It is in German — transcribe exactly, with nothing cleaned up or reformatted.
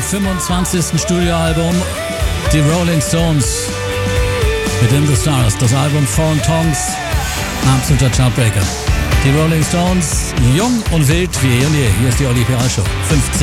fünfundzwanzigsten Studioalbum. Die Rolling Stones mit In the Stars, das Album Foreign Tongues, absoluter Chartbreaker. Die Rolling Stones, jung und wild wie eh und je. Hier ist die Olli P R Show. fünfzehn